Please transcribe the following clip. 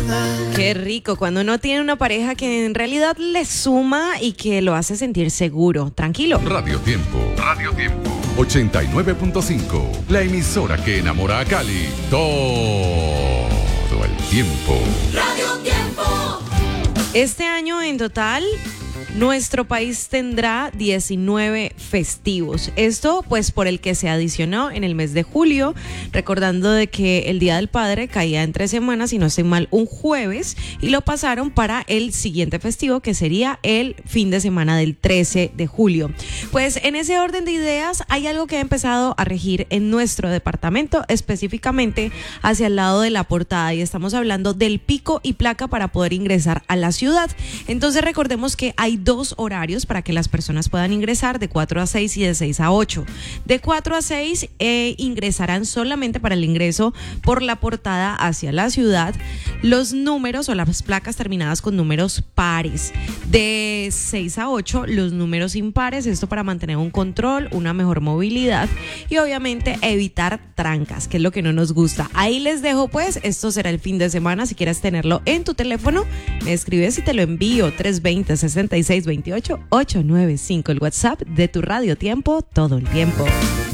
Qué rico cuando uno tiene una pareja que en realidad le suma y que lo hace sentir seguro, tranquilo. Radio Tiempo. 89.5. La emisora que enamora a Cali todo el tiempo. Radio Tiempo. Este año en total, nuestro país tendrá 19 festivos. Esto pues por el que se adicionó en el mes de julio, recordando de que el Día del Padre caía entre semanas, si no estoy mal, un jueves, y lo pasaron para el siguiente festivo, que sería el fin de semana del 13 de julio. Pues en ese orden de ideas hay algo que ha empezado a regir en nuestro departamento, específicamente hacia el lado de la Portada, y estamos hablando del pico y placa para poder ingresar a la ciudad. Entonces recordemos que hay 2 horarios para que las personas puedan ingresar, de 4 a 6 y de 6 a 8. De 4 a 6 ingresarán solamente para el ingreso por la Portada hacia la ciudad los números o las placas terminadas con números pares. De 6 a 8 los números impares, esto para mantener un control, una mejor movilidad y obviamente evitar trancas, que es lo que no nos gusta. Ahí les dejo pues, esto será el fin de semana. Si quieres tenerlo en tu teléfono, me escribes y te lo envío. 320-6628-895, el WhatsApp de tu Radio Tiempo todo el tiempo.